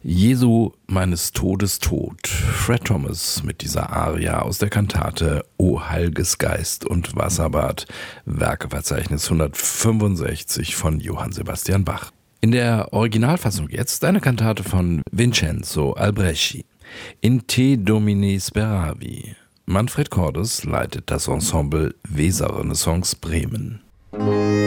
Jesu meines Todes Tod. Fred Thomas mit dieser Aria aus der Kantate O Heilges Geist und Wasserbad, Werkeverzeichnis 165 von Johann Sebastian Bach. In der Originalfassung jetzt eine Kantate von Vincenzo Albreschi in Te Domine Speravi. Manfred Cordes leitet das Ensemble Weser Renaissance Bremen.